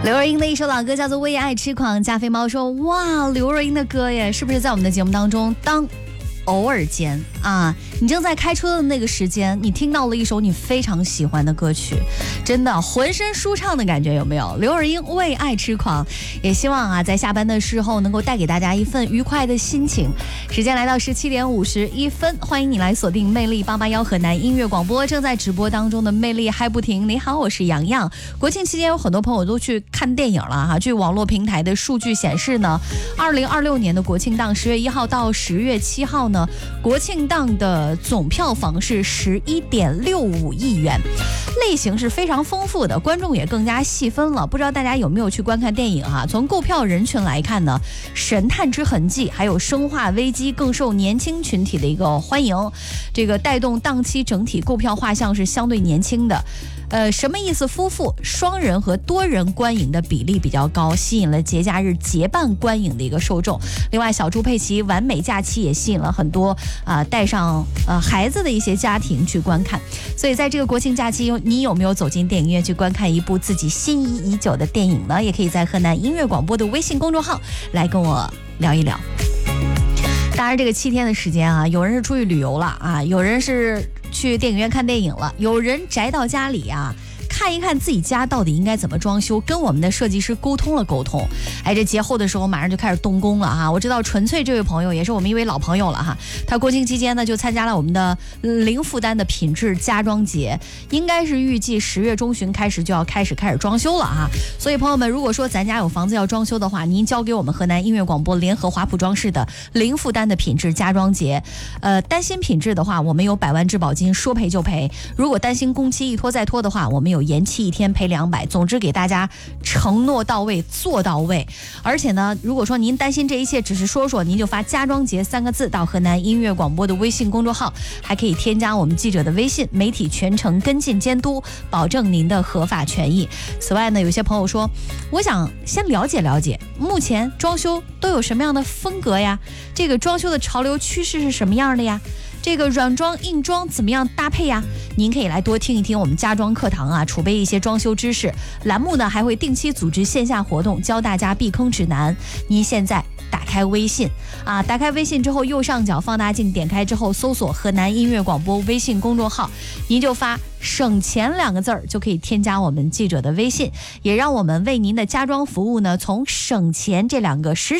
刘若英的一首老歌叫做《为爱痴狂》，加菲猫说：哇，刘若英的歌耶，是不是在我们的节目当中当偶尔间啊，你正在开车的那个时间，你听到了一首你非常喜欢的歌曲，真的浑身舒畅的感觉，有没有？刘若英为爱痴狂，也希望啊，在下班的时候能够带给大家一份愉快的心情。时间来到17点51分，欢迎你来锁定魅力881河南音乐广播，正在直播当中的魅力嗨不停。你好，我是洋洋。国庆期间有很多朋友都去看电影了哈，据网络平台的数据显示呢，2026年的国庆档10月1号到10月7号呢，国庆档的总票房是11.65亿元，类型是非常丰富的，观众也更加细分了。不知道大家有没有去观看电影哈？从购票人群来看呢，神探之痕迹还有生化危机更受年轻群体的一个欢迎，这个带动档期整体购票画像是相对年轻的。什么意思？夫妇、双人和多人观影的比例比较高，吸引了节假日结伴观影的一个受众。另外，小猪佩奇完美假期也吸引了很多带上孩子的一些家庭去观看。所以在这个国庆假期，你有没有走进电影院去观看一部自己心仪已久的电影呢？也可以在河南音乐广播的微信公众号来跟我聊一聊。当然这个7天的时间啊，有人是出去旅游了啊，有人是去电影院看电影了，有人宅到家里啊，看一看自己家到底应该怎么装修，跟我们的设计师沟通了沟通。哎，这节后的时候马上就开始动工了哈。我知道纯粹这位朋友也是我们一位老朋友了哈，他国庆期间呢就参加了我们的零负担的品质家装节，应该是预计10月中旬开始就要开始装修了哈。所以朋友们，如果说咱家有房子要装修的话，您交给我们河南音乐广播联合华普装饰的零负担的品质家装节。担心品质的话，我们有100万质保金，说赔就赔。如果担心工期一拖再拖的话，我们有延期1天赔200。总之给大家承诺到位，做到位。而且呢，如果说您担心这一切只是说说，您就发家装节3个字到河南音乐广播的微信公众号，还可以添加我们记者的微信，媒体全程跟进监督，保证您的合法权益。此外呢，有些朋友说，我想先了解了解目前装修都有什么样的风格呀，这个装修的潮流趋势是什么样的呀，这个软装硬装怎么样搭配呀？您可以来多听一听我们家装课堂啊，储备一些装修知识。栏目呢还会定期组织线下活动，教大家避坑指南。您现在打开微信啊，打开微信之后，右上角放大镜点开之后，搜索河南音乐广播微信公众号，您就发省钱2个字就可以添加我们记者的微信，也让我们为您的家装服务呢，从省钱这2个实